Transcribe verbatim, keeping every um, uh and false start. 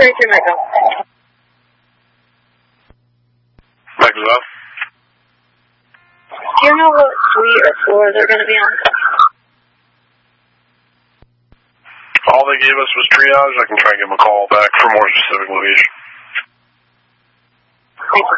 thirty-three, Michael. Mike as well. Do you know what suite or floor they're going to be on? All they gave us was triage. I can try and give them a call back for more specific location. Thank you.